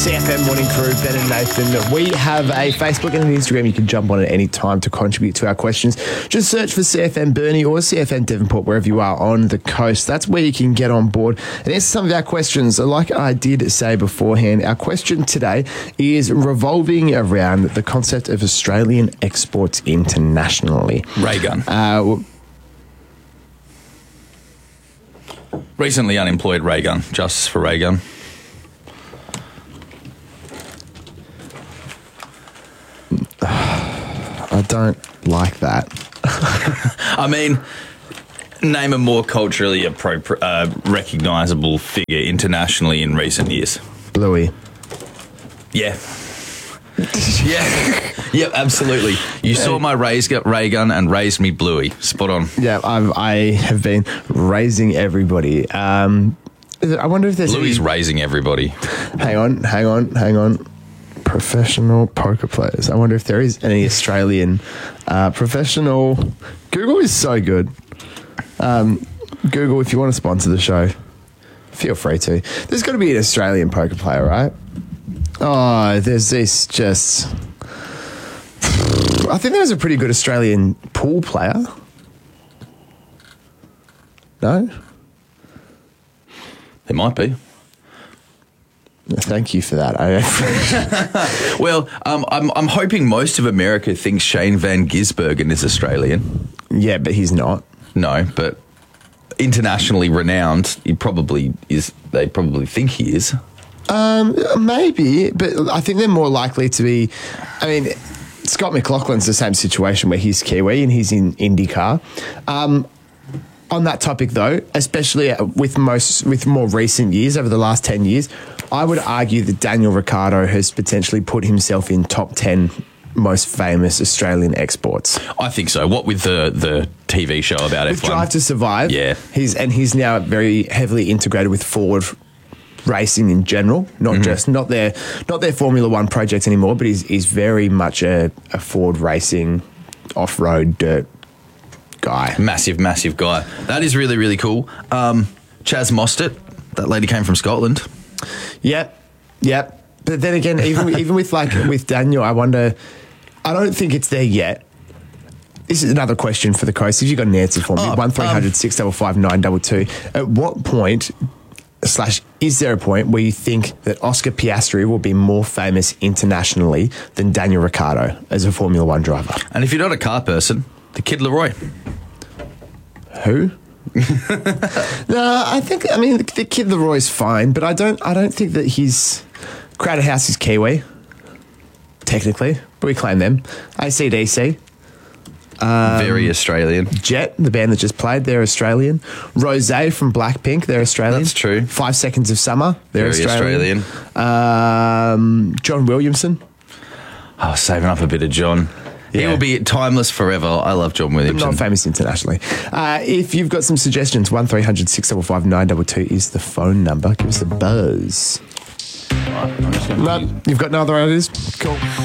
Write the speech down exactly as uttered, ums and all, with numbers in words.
C F M Morning Crew, Ben and Nathan. We have a Facebook and an Instagram you can jump on at any time to contribute to our questions. Just search for C F M Burnie or C F M Devonport wherever you are on the coast. That's where you can get on board and answer some of our questions. Like I did say beforehand, our question today is revolving around the concept of Australian exports internationally. Ray gun. Uh, Recently unemployed ray gun. Justice for ray gun. I don't like that. I mean, name a more culturally appropri- uh, recognisable figure internationally in recent years. Bluey. Yeah. yeah. Yep, absolutely. You saw my raise, ray gun and raised me Bluey. Spot on. Yeah, I've, I have been raising everybody. Um, I wonder if there's Bluey's any... raising everybody. Hang on, hang on, hang on. Professional poker players. I wonder if there is any Australian uh, professional... Google is so good. Um, Google, if you want to sponsor the show, feel free to. There's got to be an Australian poker player, right? Oh, there's this just... I think there's a pretty good Australian pool player. No? There might be. Thank you for that. I well, um, I'm I'm hoping most of America thinks Shane Van Gisbergen is Australian. Yeah, but he's not. No, but internationally renowned, he probably is. They probably think he is. Um, maybe, but I think they're more likely to be. I mean, Scott McLaughlin's the same situation where he's Kiwi and he's in IndyCar. Um, on that topic, though, especially with most with more recent years over the last ten years. I would argue that Daniel Ricciardo has potentially put himself in top ten most famous Australian exports. I think so. What with the, the T V show about with F one? Drive to Survive. Yeah. He's, and he's now very heavily integrated with Ford racing in general, not mm-hmm. just not their not their Formula One project anymore, but he's, he's very much a, a Ford racing off-road dirt guy. Massive, massive guy. That is really, really cool. Um, Chaz Mostert, that lady came from Scotland. Yep, yep. But then again, even even with like with Daniel, I wonder. I don't think it's there yet. This is another question for the coast. If you got an answer for me, oh, one three hundred six five five nine two two. At what point slash is there a point where you think that Oscar Piastri will be more famous internationally than Daniel Ricciardo as a Formula One driver? And if you're not a car person, the Kid Leroy. Who? No, I think. I mean, the, the Kid Leroy's fine, but I don't. I don't think that he's Crowded House is Kiwi, technically, but we claim them. A C D C, um, very Australian. Jet, the band that just played, they're Australian. Rosé from Blackpink, they're Australian. That's true. Five Seconds of Summer, they're very Australian. Australian. Um, John Williamson. Oh, saving up a bit of John. He yeah. will be timeless forever. I love John Williamson. But not famous internationally. Uh, if you've got some suggestions, one three hundred six five five nine two two is the phone number. Give us a buzz. No, you've got no other ideas? Cool.